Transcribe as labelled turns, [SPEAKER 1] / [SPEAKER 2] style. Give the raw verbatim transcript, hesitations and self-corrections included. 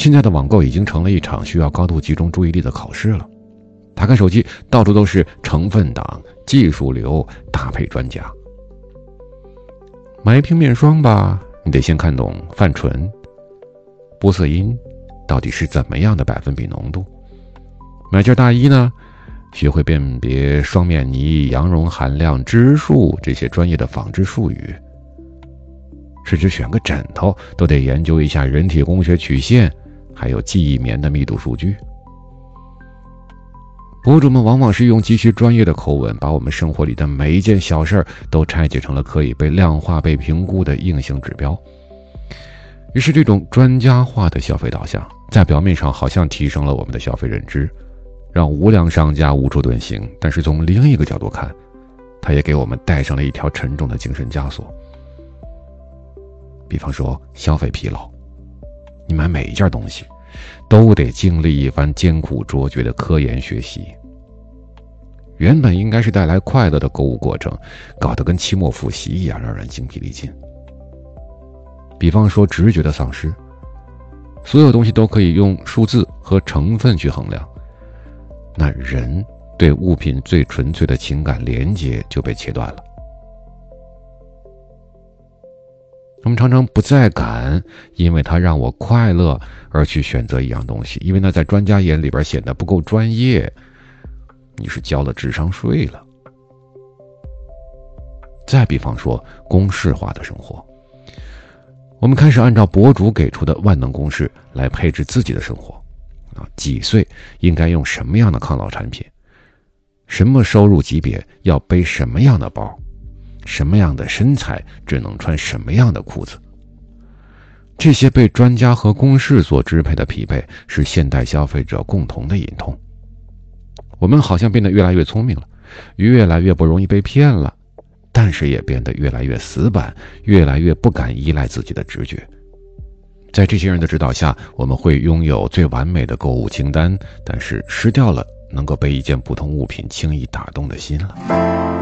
[SPEAKER 1] 现在的网购已经成了一场需要高度集中注意力的考试了。打开手机，到处都是成分党、技术流、搭配专家。买一瓶面霜吧，你得先看懂泛醇、玻色因到底是怎么样的百分比浓度。买件大衣呢，学会辨别双面泥、羊绒含量、支数这些专业的纺织术语。甚至选个枕头都得研究一下人体工学曲线，还有记忆棉的密度数据。博主们往往是用极其专业的口吻，把我们生活里的每一件小事都拆解成了可以被量化、被评估的硬性指标。于是这种专家化的消费导向，在表面上好像提升了我们的消费认知，让无良商家无处遁形，但是从另一个角度看，它也给我们带上了一条沉重的精神枷锁。比方说消费疲劳，你买每一件东西都得经历一番艰苦卓绝的科研学习，原本应该是带来快乐的购物过程，搞得跟期末复习一样，让人精疲力尽。比方说直觉的丧失，所有东西都可以用数字和成分去衡量，那人对物品最纯粹的情感连接就被切断了。我们常常不再敢因为它让我快乐而去选择一样东西，因为那在专家眼里边显得不够专业，你是交了智商税了。再比方说公式化的生活，我们开始按照博主给出的万能公式来配置自己的生活啊，几岁应该用什么样的抗老产品，什么收入级别要背什么样的包，什么样的身材只能穿什么样的裤子。这些被专家和公式所支配的匹配，是现代消费者共同的隐痛。我们好像变得越来越聪明了，越来越不容易被骗了，但是也变得越来越死板，越来越不敢依赖自己的直觉。在这些人的指导下，我们会拥有最完美的购物清单，但是失掉了能够被一件普通物品轻易打动的心了。